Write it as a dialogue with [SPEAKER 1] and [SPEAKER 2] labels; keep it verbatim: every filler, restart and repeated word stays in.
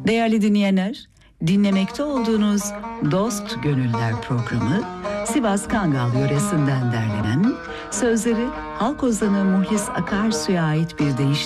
[SPEAKER 1] Değerli dinleyenler, dinlemekte olduğunuz Dost Gönüller programı, Sivas Kangal yöresinden derlenen, sözleri halk ozanı Muhlis Akarsu'ya ait bir deyişle